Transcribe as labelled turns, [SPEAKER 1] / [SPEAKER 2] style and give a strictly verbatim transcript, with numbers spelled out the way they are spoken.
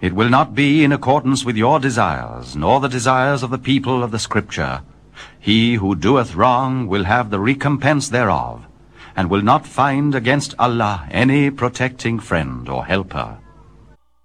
[SPEAKER 1] It will not be in accordance with your desires, nor the desires of the people of the Scripture. He who doeth wrong will have the recompense thereof, and will not find against Allah any protecting friend or helper.